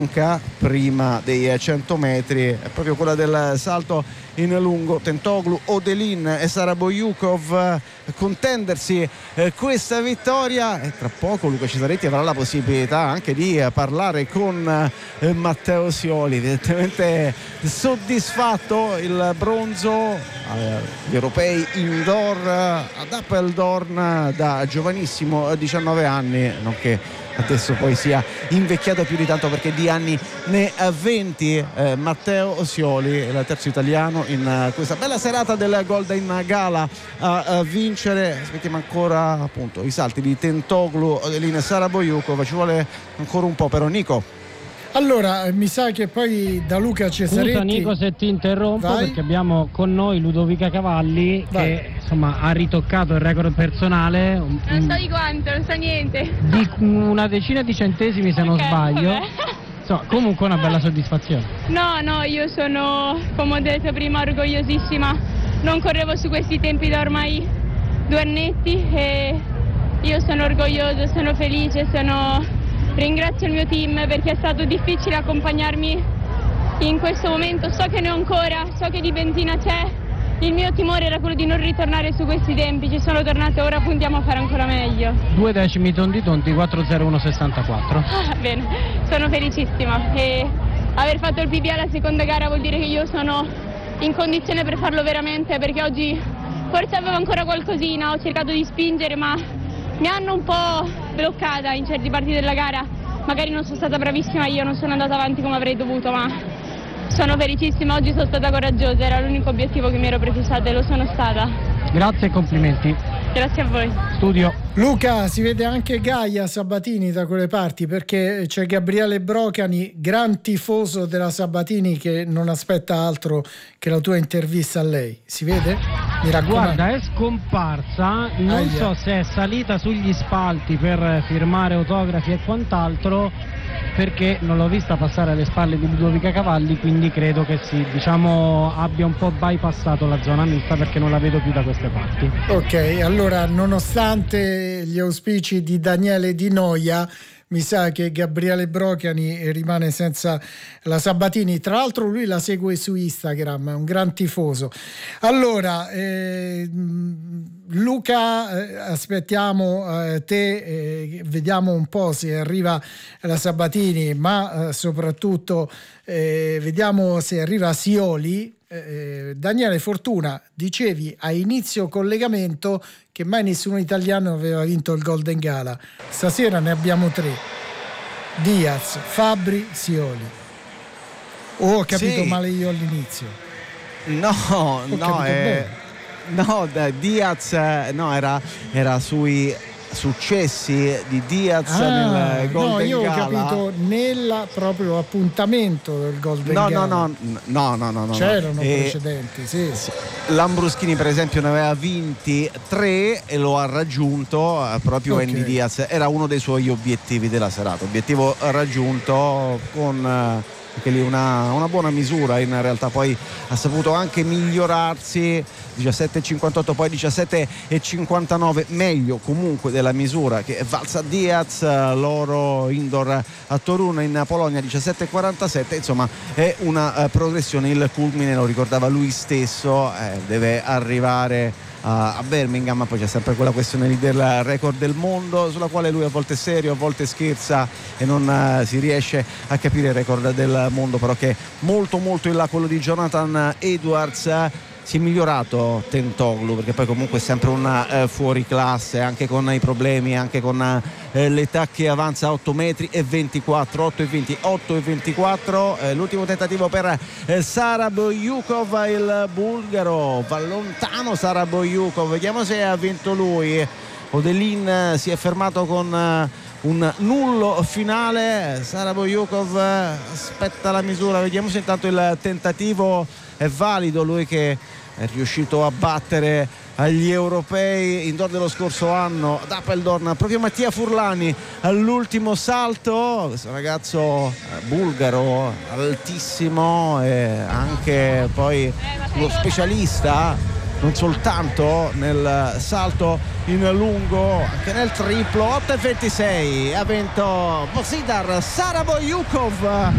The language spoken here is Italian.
prima dei 100 metri è proprio quella del salto in lungo. Tentoglou, Odelin e Saraboyukov contendersi questa vittoria, e tra poco Luca Cesaretti avrà la possibilità anche di parlare con Matteo Sioli. Evidentemente soddisfatto il bronzo agli europei indoor ad Apeldoorn da giovanissimo 19 anni, nonché adesso poi sia invecchiato più di tanto perché di anni ne ha 20. Matteo Sioli, il terzo italiano in questa bella serata del Golden Gala a vincere. Aspettiamo ancora appunto i salti di Tentoglou, Odelin e Saraboyukov. Ci vuole ancora un po' però, Nico. Allora, mi sa che poi da Luca Cesaretti... Scusa Nico se ti interrompo, perché abbiamo con noi Ludovica Cavalli. Vai. Che insomma ha ritoccato il record personale. Non so di quanto, non so niente. Di una decina di centesimi se non sbaglio. So, comunque una bella soddisfazione. No, io sono, come ho detto prima, orgogliosissima. Non correvo su questi tempi da ormai 2 annetti e io sono orgogliosa, sono felice, ringrazio il mio team perché è stato difficile accompagnarmi in questo momento. So che ne ho ancora, so che di benzina c'è. Il mio timore era quello di non ritornare su questi tempi. Ci sono tornata, ora puntiamo a fare ancora meglio. 2 decimi tondi 4:01.64. Bene, sono felicissima e aver fatto il PB alla seconda gara vuol dire che io sono in condizione per farlo veramente, perché oggi forse avevo ancora qualcosina, ho cercato di spingere ma mi hanno un po' bloccata in certi parti della gara. Magari non sono stata bravissima io, non sono andata avanti come avrei dovuto, ma sono felicissima. Oggi sono stata coraggiosa, era l'unico obiettivo che mi ero prefissata e lo sono stata. Grazie e complimenti. Grazie a voi. Studio. Luca, si vede anche Gaia Sabatini da quelle parti, perché c'è Gabriele Brocani, gran tifoso della Sabatini, che non aspetta altro che la tua intervista a lei. Si vede? Mi raccomando. Guarda, è scomparsa, non so se è salita sugli spalti per firmare autografi e quant'altro, perché non l'ho vista passare alle spalle di Ludovica Cavalli, quindi credo che sì, diciamo abbia un po' bypassato la zona mista, perché non la vedo più da queste parti. Ok, allora nonostante gli auspici di Daniele Di Noia, mi sa che Gabriele Brocani rimane senza la Sabatini. Tra l'altro lui la segue su Instagram, è un gran tifoso. Allora, Luca, aspettiamo te, vediamo un po' se arriva la Sabatini, ma soprattutto vediamo se arriva Sioli. Daniele Fortuna, dicevi a inizio collegamento che mai nessun italiano aveva vinto il Golden Gala. Stasera ne abbiamo 3: Diaz, Fabbri, Sioli. Ho capito male io all'inizio? Diaz era sui successi di Diaz nel Golden Gala. Io ho capito nel proprio appuntamento del Golden Gala. No. C'erano precedenti, sì. Lambruschini per esempio ne aveva vinti 3 e lo ha raggiunto proprio Andy Diaz. Era uno dei suoi obiettivi della serata, obiettivo raggiunto con anche lì una buona misura. In realtà poi ha saputo anche migliorarsi, 17,58 poi 17,59, meglio comunque della misura che è valsa a Diaz, l'oro indoor a Torun in Polonia, 17,47. Insomma è una progressione, il culmine lo ricordava lui stesso, deve arrivare a Birmingham. Poi c'è sempre quella questione lì del record del mondo, sulla quale lui a volte è serio, a volte scherza e non si riesce a capire il record del mondo, però che è molto molto in là quello di Jonathan Edwards. Si è migliorato Tentoglou, perché poi comunque è sempre un fuoriclasse, anche con i problemi, anche con l'età che avanza, 8 metri e 24, 8 e 24. L'ultimo tentativo per Saraboyukov, il bulgaro, va lontano Saraboyukov, vediamo se ha vinto lui. Odelin si è fermato con un nullo finale, Saraboyukov aspetta la misura, vediamo se intanto il tentativo è valido. Lui che è riuscito a battere agli europei indoor dello scorso anno ad Apeldoorn proprio Mattia Furlani all'ultimo salto. Questo ragazzo bulgaro altissimo e anche poi uno specialista non soltanto nel salto in lungo, anche nel triplo. 8,26 ha vinto Bozidar Saraboyukov.